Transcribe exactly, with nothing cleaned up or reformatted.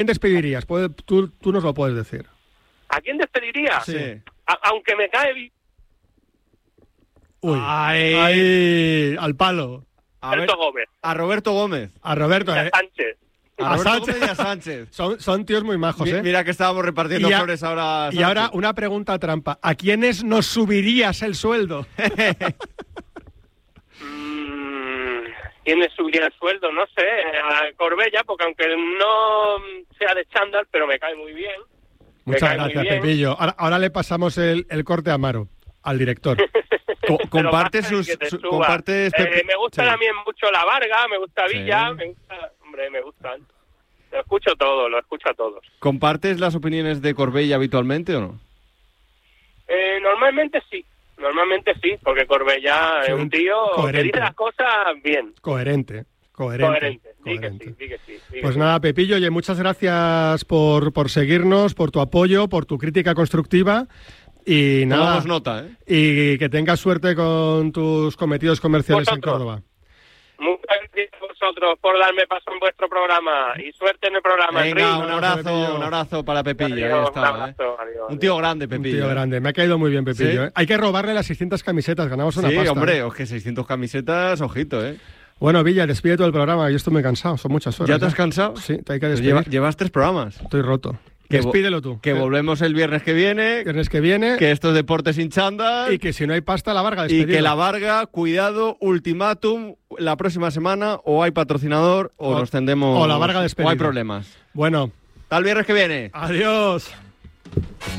quién despedirías? Puede, tú, tú nos lo puedes decir. ¿A quién despediría? Sí. A, aunque me cae bien. Uy, Ay. ay, al palo. A, ver, Roberto Gómez. a Roberto Gómez. A Roberto, Y a eh. Sánchez. A, A Roberto Sánchez. Gómez y a Sánchez. Son, son tíos muy majos, Mi- ¿eh? Mira que estábamos repartiendo Y a- flores ahora. a Y ahora Sánchez. una pregunta trampa. ¿A quiénes nos subirías el sueldo? Mm, ¿Quién le subiría el sueldo? No sé. A Corbella, porque aunque no sea de chándal, pero me cae muy bien. Me Muchas cae muy gracias, bien. Pepillo. Ahora, ahora le pasamos el, el corte a Amaro, al director. Co- Pero comparte basta de sus, que te su- suba. compartes Eh, Pepe- me gusta sí. también mucho La Varga, me gusta Sí. Villa, me gusta, hombre, me gustan. Lo escucho todo, lo escucho a todos. ¿Compartes las opiniones de Corbella habitualmente o no? Eh, normalmente sí, normalmente sí, porque Corbella Sí, es un tío que coherente. dice las cosas bien. Coherente, coherente. Coherente, sí que coherente. sí, sí que sí. sí que Pues sí. nada, Pepillo, oye, muchas gracias por, por seguirnos, por tu apoyo, por tu crítica constructiva. Y nada, Tomamos nota, ¿eh? y que tengas suerte con tus cometidos comerciales en Vosotros. Córdoba. Muchas gracias a vosotros por darme paso en vuestro programa y suerte en el programa. Venga, Enrique. un abrazo, Pepillo. un abrazo para Pepillo. Adiós, Ahí un está, ¿eh? abrazo, adiós, Un tío adiós. grande, Un Pepillo. tío ¿eh? grande, me ha caído muy bien, Pepillo. ¿Sí? ¿eh? Hay que robarle las seiscientas camisetas, ganamos una Sí, pasta. hombre, ¿eh? es que seiscientas camisetas, ojito, ¿eh? Bueno, Villa, despide todo el programa, yo estoy muy cansado, son muchas horas. ¿Ya te has cansado? Sí, te hay que Pues despedir. lleva- llevas tres programas. Estoy roto. Que vo- Despídelo tú. Que volvemos el viernes que viene, Viernes que viene que esto es deporte sin chándal y que si no hay pasta, la Varga y despedido. que la Varga, cuidado, ultimátum, la próxima semana o hay patrocinador o, O- nos tendemos... o la Varga o despedido. hay problemas. Bueno, Hasta el viernes que viene. adiós.